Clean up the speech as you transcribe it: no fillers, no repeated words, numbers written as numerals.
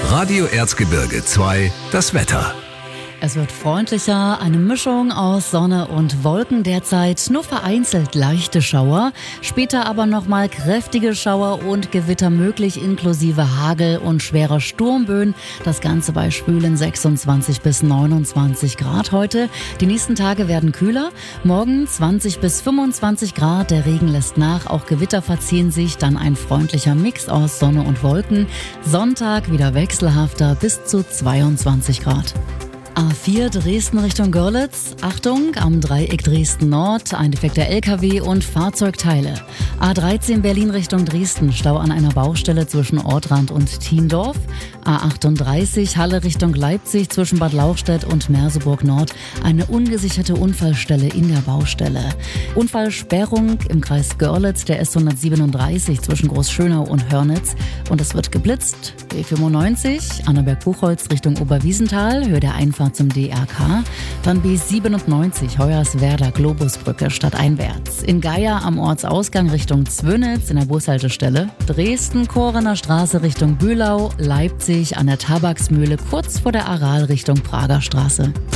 Radio Erzgebirge 2, das Wetter. Es wird freundlicher, eine Mischung aus Sonne und Wolken derzeit, nur vereinzelt leichte Schauer, später aber nochmal kräftige Schauer und Gewitter möglich inklusive Hagel und schwerer Sturmböen. Das Ganze bei schwülen 26 bis 29 Grad heute. Die nächsten Tage werden kühler, morgen 20 bis 25 Grad, der Regen lässt nach, auch Gewitter verziehen sich, dann ein freundlicher Mix aus Sonne und Wolken. Sonntag wieder wechselhafter bis zu 22 Grad. A4 Dresden Richtung Görlitz. Achtung, am Dreieck Dresden Nord, ein defekter LKW und Fahrzeugteile. A13 Berlin Richtung Dresden, Stau an einer Baustelle zwischen Ortrand und Thiendorf. A38 Halle Richtung Leipzig zwischen Bad Lauchstädt und Merseburg Nord, eine ungesicherte Unfallstelle in der Baustelle. Unfallsperrung im Kreis Görlitz, der S137 zwischen Großschönau und Hörnitz. Und es wird geblitzt. B95 Annaberg-Buchholz Richtung Oberwiesenthal, Höhe der Einfahrt zum DRK. Dann B97 Hoyerswerda Globusbrücke stadteinwärts. In Geier am Ortsausgang Richtung Zwönitz in der Bushaltestelle. Dresden Korener Straße Richtung Bühlau. Leipzig an der Tabaksmühle kurz vor der Aral Richtung Prager Straße.